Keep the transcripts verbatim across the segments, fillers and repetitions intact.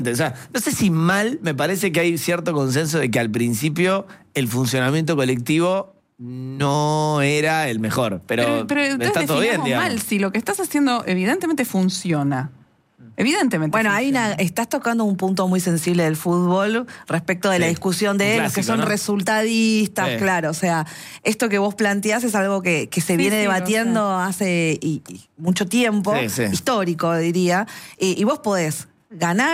O sea, no sé si mal, me parece que hay cierto consenso de que al principio el funcionamiento colectivo no era el mejor, pero, pero, pero está todo bien, digamos. mal, si lo que estás haciendo evidentemente funciona. Evidentemente. Bueno, funciona. hay una, estás tocando un punto muy sensible del fútbol respecto de sí. la discusión de los que son ¿no? resultadistas, sí. claro. O sea, esto que vos planteás es algo que, que se sí, viene sí, debatiendo o sea. hace y, y mucho tiempo, sí, sí. histórico diría, y, y vos podés ganar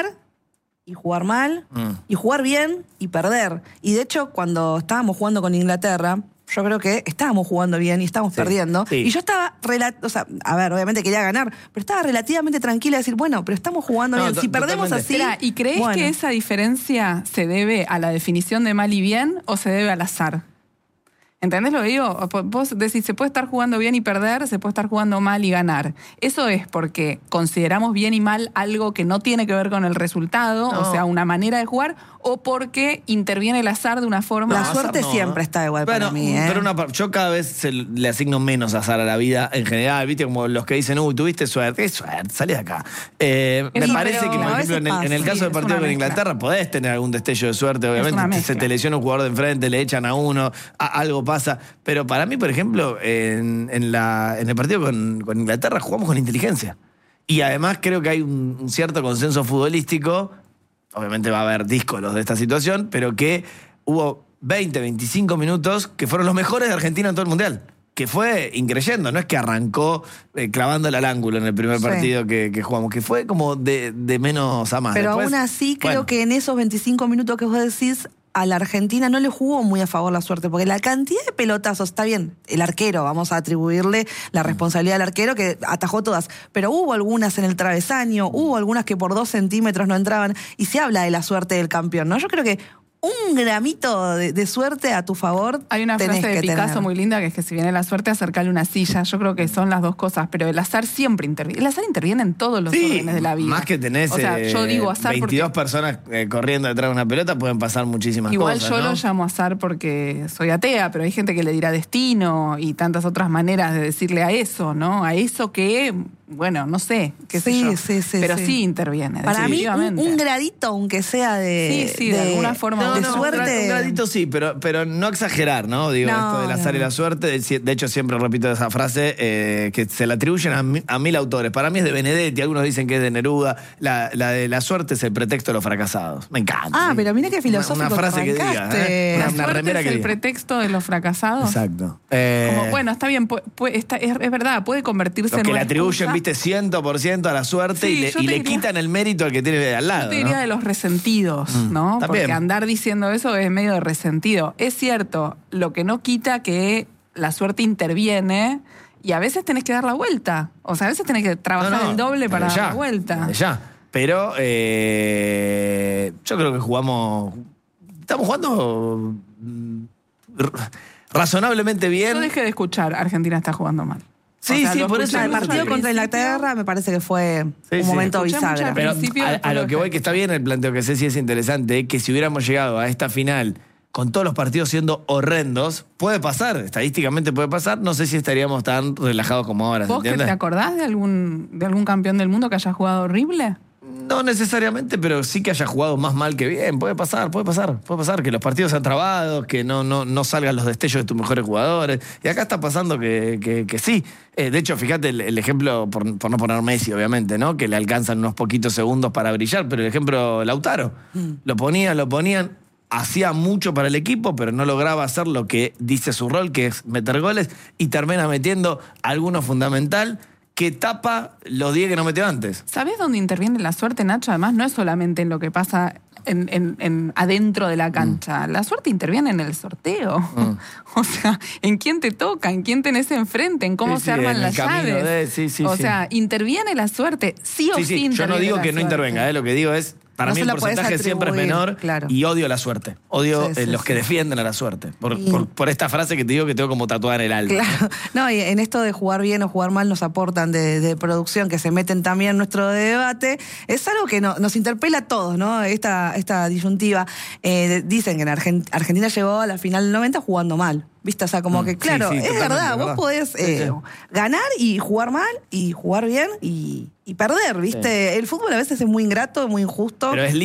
y jugar mal, mm. y jugar bien y perder. Y de hecho, cuando estábamos jugando con Inglaterra, yo creo que estábamos jugando bien y estábamos sí, perdiendo. Sí. Y yo estaba, o sea, a ver, obviamente quería ganar, pero estaba relativamente tranquila de decir, bueno, pero estamos jugando no, bien. Si perdemos así... Espera, ¿y crees bueno. que esa diferencia se debe a la definición de mal y bien o se debe al azar? ¿Entendés lo que digo? Vos decís, se puede estar jugando bien y perder, se puede estar jugando mal y ganar. Eso es porque consideramos bien y mal algo que no tiene que ver con el resultado, no. o sea, una manera de jugar, o porque interviene el azar de una forma... La suerte no, siempre ¿no? está igual bueno, para mí, ¿eh? Pero una, yo cada vez se le asigno menos azar a la vida en general, ¿viste? Como los que dicen, uy, tuviste suerte. ¿Qué suerte? Salí de acá. Eh, me parece que, por ejemplo, en el, en el caso sí, del partido con Inglaterra, podés tener algún destello de suerte, obviamente. Se te lesiona un jugador de enfrente, le echan a uno, a, algo pasa. Pero para mí, por ejemplo, en, en, la, en el partido con, con Inglaterra jugamos con inteligencia. Y además creo que hay un, un cierto consenso futbolístico. Obviamente va a haber díscolos de esta situación, pero que hubo veinte, veinticinco minutos que fueron los mejores de Argentina en todo el Mundial. Que fue increyendo, no es que arrancó eh, clavándole al ángulo en el primer partido sí. que, que jugamos, que fue como de, de menos a más. Pero Después, aún así creo bueno. que en esos veinticinco minutos que vos decís, a la Argentina no le jugó muy a favor la suerte, porque la cantidad de pelotazos, está bien, el arquero, vamos a atribuirle la responsabilidad al arquero que atajó todas, pero hubo algunas en el travesaño, hubo algunas que por dos centímetros no entraban, y se habla de la suerte del campeón, ¿no? Yo creo que un gramito de, de suerte a tu favor. Hay una tenés frase de que Picasso tener. muy linda que es que si viene la suerte, acercarle una silla. Yo creo que son las dos cosas, pero el azar siempre interviene. El azar interviene en todos los sí, órdenes de la vida. Más que tenés o sea, yo digo azar veintidós porque... personas eh, corriendo detrás de una pelota, pueden pasar muchísimas Igual cosas. Igual yo ¿no? lo llamo azar porque soy atea, pero hay gente que le dirá destino y tantas otras maneras de decirle a eso, ¿no? A eso que... Bueno, no sé, qué sé sí, yo. Sí, sí, pero sí. sí interviene. Para mí, un, un gradito, aunque sea de. Sí, sí, de, de alguna forma. No, de no, suerte. Un gradito sí, pero, pero no exagerar, ¿no? Digo, no, esto del azar no. y la suerte. De hecho, siempre repito esa frase eh, que se la atribuyen a, a mil autores. Para mí es de Benedetti, algunos dicen que es de Neruda. La, la de la suerte es el pretexto de los fracasados. Me encanta. Ah, ¿sí? pero mira qué filosófico. Una, una frase que, que diga. ¿eh? La una, una suerte remera es que el diga. pretexto de los fracasados. Exacto. Eh, Como, bueno, está bien, puede, puede, está, es, es verdad, puede convertirse los en que una le atribuyen, excusa. viste, cien por ciento a la suerte sí, y, le, y le diría, quitan el mérito al que tiene al lado. Yo te diría ¿no? de los resentidos, mm, ¿no? Porque bien. andar diciendo eso es medio de resentido. Es cierto, lo que no quita que la suerte interviene y a veces tenés que dar la vuelta. O sea, a veces tenés que trabajar no, no, el doble para ya, dar la vuelta. Ya. Pero eh, yo creo que jugamos... Estamos jugando razonablemente bien. Yo dejé de escuchar, Argentina está jugando mal. Sí, o sea, sí, por eso el partido contra Inglaterra me parece que fue sí, un sí. momento bisagra. Pero a, a lo que voy, que está bien el planteo que sé si es interesante, que si hubiéramos llegado a esta final con todos los partidos siendo horrendos, puede pasar, estadísticamente puede pasar, no sé si estaríamos tan relajados como ahora. ¿Vos que te acordás de algún, de algún campeón del mundo que haya jugado horrible? No necesariamente, pero sí que haya jugado más mal que bien. Puede pasar, puede pasar, puede pasar. Que los partidos sean trabados, que no, no, no salgan los destellos de tus mejores jugadores. Y acá está pasando que, que, que sí. Eh, de hecho, fíjate el, el ejemplo, por, por no poner Messi, obviamente, ¿no? Que le alcanzan unos poquitos segundos para brillar, pero el ejemplo Lautaro. Mm. Lo ponían, lo ponían, hacía mucho para el equipo, pero no lograba hacer lo que dice su rol, que es meter goles, y termina metiendo alguno fundamental que tapa los diez que no metió antes. ¿Sabés dónde interviene la suerte, Nacho? Además, no es solamente en lo que pasa en, en, en adentro de la cancha. Mm. La suerte interviene en el sorteo. Mm. O sea, en quién te toca, en quién tenés enfrente, en cómo sí, se sí, arman las llaves. De, sí, sí, o sí. sea, interviene la suerte, sí o sí, sí, sí Yo no digo que no intervenga, ¿eh? Lo que digo es... Para no mí el porcentaje siempre es menor, claro. Y odio la suerte. Odio sí, sí, los sí. que defienden a la suerte. Por, y... por, por esta frase que te digo que tengo como tatuada en el alma. Claro. No, y en esto de jugar bien o jugar mal nos aportan de, de producción que se meten también en nuestro debate. Es algo que no, nos interpela a todos, ¿no? Esta, esta disyuntiva. Eh, dicen que en Argent- Argentina llegó a la final del noventa jugando mal. ¿Viste? O sea, como que, claro, sí, sí, es verdad, vos verdad. podés eh, sí, sí. ganar y jugar mal y jugar bien y, y perder, ¿viste? Sí. El fútbol a veces es muy ingrato, muy injusto. Pero es